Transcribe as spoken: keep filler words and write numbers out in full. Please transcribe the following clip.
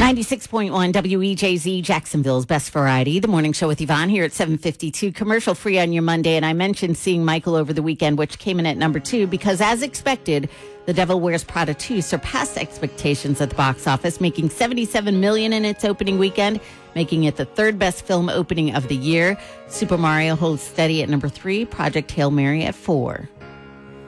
ninety-six point one W E J Z, Jacksonville's Best Variety. The morning show with Yvonne here at seven fifty-two. Commercial free on your Monday. And I mentioned seeing Michael over the weekend, which came in at number two, because as expected, The Devil Wears Prada two surpassed expectations at the box office, making seventy-seven million dollars in its opening weekend, making it the third best film opening of the year. Super Mario holds steady at number three, Project Hail Mary at four.